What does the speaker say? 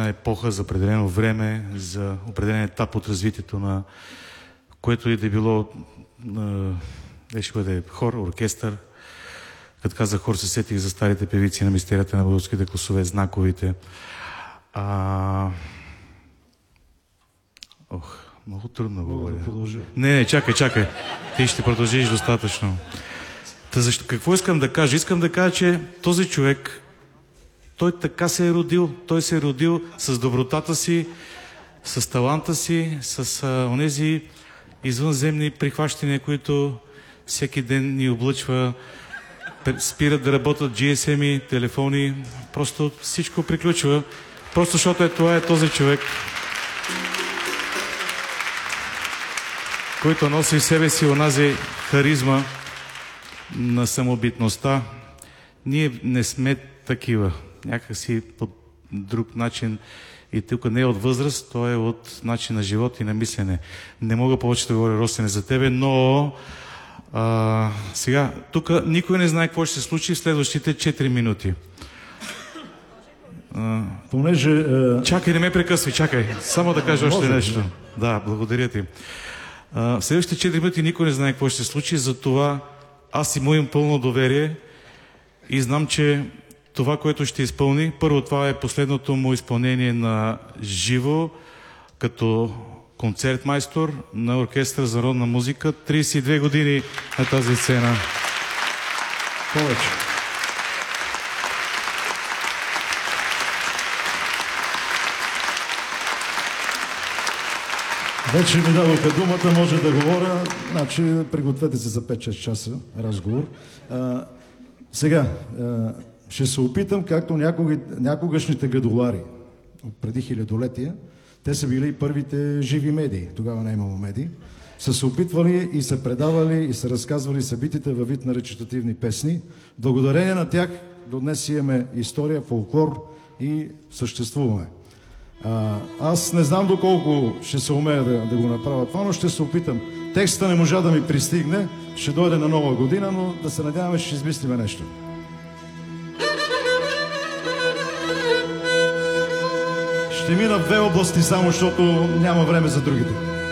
една епоха, за определено време, за определен етап от развитието на което и да е било, ще бъде хор, оркестър. Като казах хор, се сетих за старите певици на мистерията на българските класове, знаковите. Много трудно говоря. Не, чакай. Ти ще продължиш достатъчно. Защо? Какво искам да кажа? Искам да кажа, че този човек, той така се е родил. Той се е родил с добротата си, с таланта си, с онези извънземни прихващания, които всеки ден ни облъчва. Спират да работят GSM-и, телефони. Просто всичко приключва. Просто защото това е този човек, който носи в себе си онази харизма на самобитността. Ние не сме такива. Някакси по друг начин. И тук не е от възраст, то е от начин на живот и на мислене. Не мога повече да говоря, Росене, за тебе, но сега, тук никой не знае какво ще се случи в следващите 4 минути. Понеже... Чакай, не ме прекъсвай, чакай. Само да кажа още нещо. Да, благодаря ти. В следващите 4 минути никой не знае какво ще се случи, затова аз му имам пълно доверие и знам, че това, което ще изпълни, първо това е последното му изпълнение на живо, като концертмайстор на Оркестър за народна музика. 32 години на тази сцена. Повече. Вече ми дадоха думата, може да говоря. Значи, пригответе се за 5-6 часа разговор. Сега, ще се опитам, както някогашните градолари преди хилядолетия, те са били първите живи медии, тогава не е имало медии, са се опитвали и са предавали и са разказвали събитията във вид на речитативни песни. Благодарение на тях до днес имаме история, фолклор и съществуваме. Аз не знам доколко ще се умея да го направя това, но ще се опитам. Текста не можа да ми пристигне, ще дойде на нова година, но да се надяваме, ще измислиме нещо. Ще мина в 2 области само, защото няма време за другите.